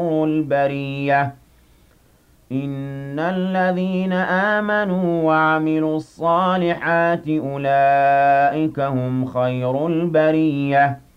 البرية إن الذين آمنوا وعملوا الصالحات أولئك هم خير البرية